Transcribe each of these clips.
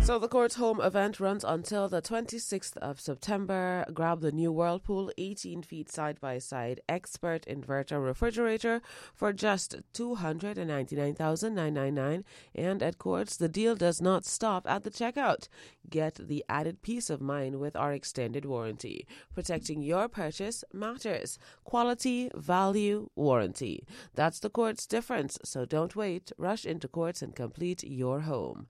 So the Quartz Home event runs until the 26th of September. Grab the new Whirlpool 18 feet side-by-side expert inverter refrigerator for just $299,999. And at Quartz, the deal does not stop at the checkout. Get the added peace of mind with our extended warranty. Protecting your purchase matters. Quality, value, warranty. That's the Quartz difference. So don't wait. Rush into Quartz and complete your home.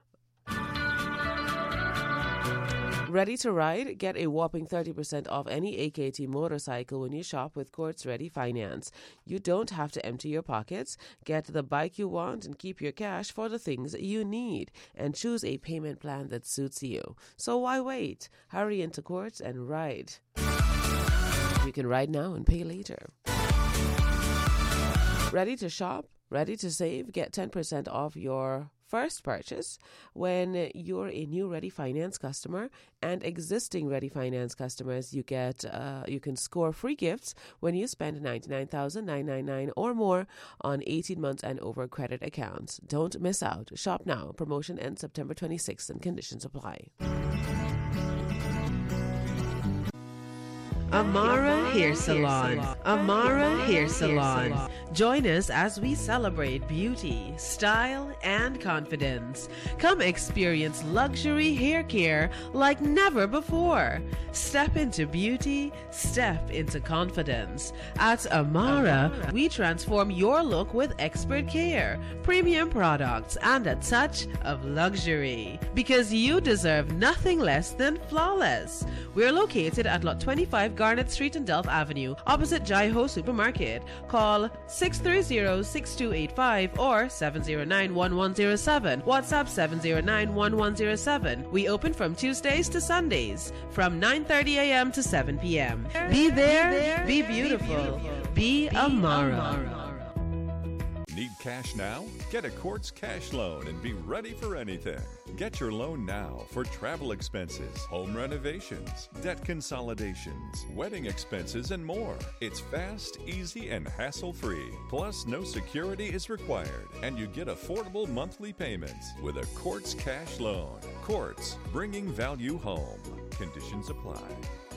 Ready to ride? Get a whopping 30% off any AKT motorcycle when you shop with Quartz Ready Finance. You don't have to empty your pockets. Get the bike you want and keep your cash for the things you need. And choose a payment plan that suits you. So why wait? Hurry into Quartz and ride. You can ride now and pay later. Ready to shop? Ready to save? Get 10% off your first purchase when you're a new Ready Finance customer, and existing Ready Finance customers, you can score free gifts when you spend $99,999 or more on 18 months and over credit accounts. Don't miss out. Shop now. Promotion ends September 26th and conditions apply. Amara Hair Salon. Amara Hair Salon. Join us as we celebrate beauty, style, and confidence. Come experience luxury hair care like never before. Step into beauty, step into confidence. At Amara, we transform your look with expert care, premium products, and a touch of luxury. Because you deserve nothing less than flawless. We're located at Lot 25 Garnet Street and Delft Avenue, opposite Jai Ho Supermarket. Call 630-6285 or 709-1107. WhatsApp 709-1107. We open from Tuesdays to Sundays from 9:30 a.m. to 7 p.m. Be there, be beautiful, be Amara. Need cash now? Get a Quartz cash loan and be ready for anything. Get your loan now for travel expenses, home renovations, debt consolidations, wedding expenses, and more. It's fast, easy, and hassle-free. Plus, no security is required, and you get affordable monthly payments with a Quartz cash loan. Quartz, bringing value home. Conditions apply.